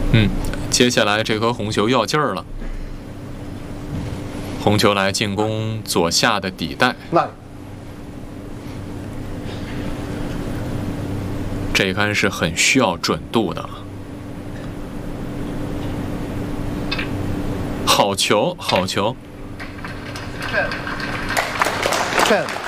接下来这颗红球要劲儿了。红球来进攻左下的底带。这一杆是很需要准度的。好球，好球！ 10.